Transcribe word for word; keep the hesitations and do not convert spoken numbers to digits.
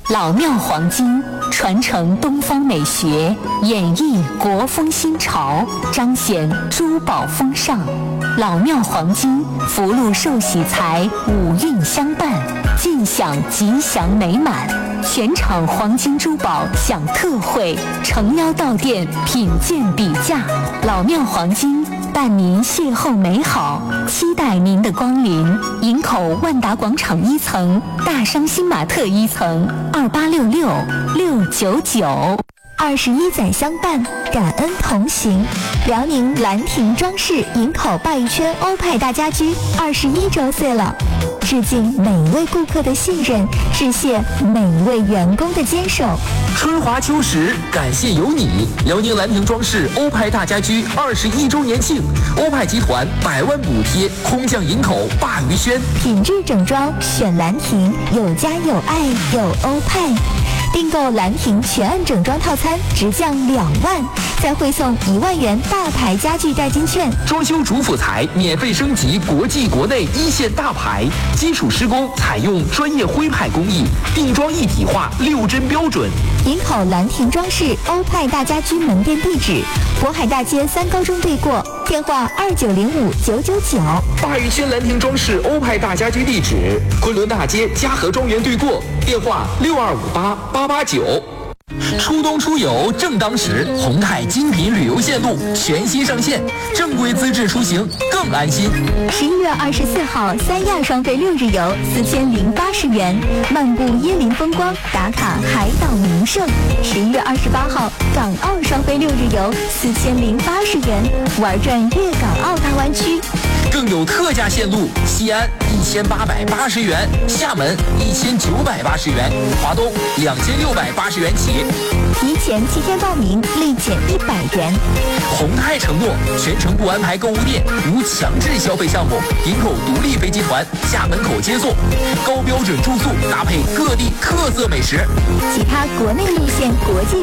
老庙黄金传承东方美学，演绎国风新潮，彰显珠宝风尚。老庙黄金福禄寿喜财，五运相伴，尽享吉祥美满。全场黄金珠宝享特惠，诚邀到店品鉴比价。老庙黄金伴您邂逅美好，期待您的光临。营口万达广场一层，大商新玛特一层，二八六六六九九。二十一载相伴，感恩同行。辽宁兰亭装饰营口鲅鱼圈欧派大家居二十一周岁了，致敬每一位顾客的信任，致谢每一位员工的坚守。 春华秋实，感谢有你！辽宁兰亭装饰欧派大家居二十一周年庆，欧派集团百万补贴，空降营口鲅鱼轩， 品质整装选兰亭，有家有爱有欧派。订购兰亭全案整装套餐直降两万，再汇送一万元大牌家具代金券。 装修主辅材免费升级国际国内一线大牌，基础施工采用专业徽派工艺，定装一体化，六针标准。 营口兰亭装饰欧派大家居门店地址：渤海大街三高中对过，电话二九零五九九九。 鲅鱼轩兰亭装饰欧派大家居地址：昆仑大街嘉禾庄园对过，电话六二五八八八九。初冬出游正当时，宏泰精品旅游线路全新上线，正规资质出行更安心。 十一月二十四号，三亚双飞六日游四千零八十元，漫步椰林风光，打卡海岛名胜。十一月二十八号，港澳双飞六日游四千零八十元，玩转粤港澳大湾区。 更有特价线路：西安一千八百八十元，厦门一千九百八十元，华东两千六百八十元起。 提前七天报名，立减一百元。 宏泰承诺全程不安排购物店，无强制消费项目。营口独立飞机团家门口接送，高标准住宿搭配各地特色美食。 其他国内路线、国际